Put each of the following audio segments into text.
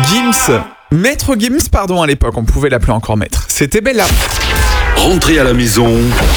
Gims. Maître Gims, pardon, à l'époque, on pouvait l'appeler encore maître. C'était Bella. Rentrez à la maison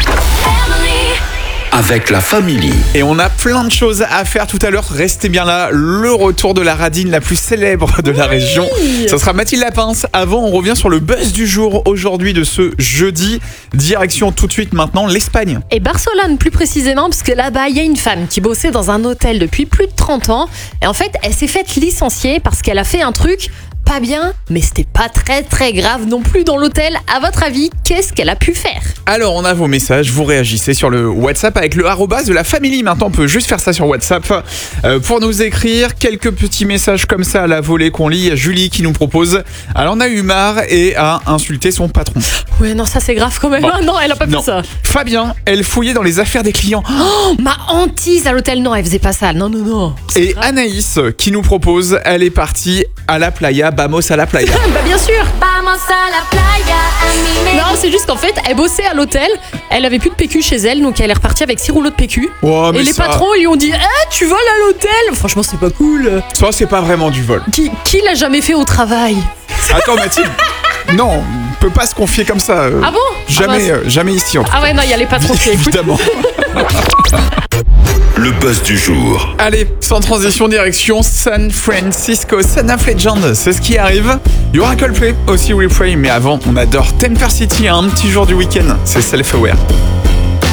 avec la famille. Et on a plein de choses à faire tout à l'heure. Restez bien là. Le retour de la radine la plus célèbre de la région. Ça sera Mathilde Lapince. Avant, on revient sur le buzz du jour aujourd'hui de ce jeudi. Direction tout de suite maintenant l'Espagne. Et Barcelone plus précisément, parce que là-bas, il y a une femme qui bossait dans un hôtel depuis plus de 30 ans. Et en fait, elle s'est faite licencier parce qu'elle a fait un truc pas bien, mais c'était pas très grave non plus dans l'hôtel. À votre avis, qu'est-ce qu'elle a pu faire ? Alors, on a vos messages, vous réagissez sur le WhatsApp avec le arrobase de la famille. Maintenant, on peut juste faire ça sur WhatsApp pour nous écrire quelques petits messages comme ça à la volée qu'on lit. Il y a Julie qui nous propose. Alors, on a eu marre et a insulté son patron. Ouais, non, ça c'est grave quand même. Bon. Ah, non, elle a pas fait Non. ça. Fabien, elle fouillait dans les affaires des clients. Oh, ma hantise à l'hôtel, non, elle faisait pas ça. Non. C'est Et grave. Anaïs qui nous propose, elle est partie à la playa, vamos à la playa. Bah bien sûr. Vamos a la playa, a mí me Non, c'est juste qu'en fait, elle bossait à l'hôtel, elle avait plus de PQ chez elle, donc elle est repartie avec 6 rouleaux de PQ. Oh, mais Et les ça, patrons lui ont dit tu voles à l'hôtel ? Franchement, c'est pas cool. ça, c'est pas vraiment du vol. Qui l'a jamais fait au travail ? Attends, Mathilde. Non, on peut pas se confier comme ça. Ah bon ? Jamais, Ah, bah, jamais ici en tout cas. Ah ouais, non, il y a les patrons qui écoutent. Évidemment. Le buzz du jour. Allez, sans transition, direction San Francisco. Son of Legend, c'est ce qui arrive. Il y aura Coldplay, aussi Refrain, mais avant, on adore Temper City, un petit jour du week-end. C'est Self-Aware.